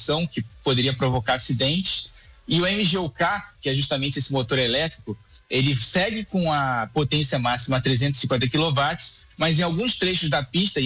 vibração que poderia provocar acidentes. E o MGUK, que é justamente esse motor elétrico, ele segue com a potência máxima a 350 kW, mas em alguns trechos da pista,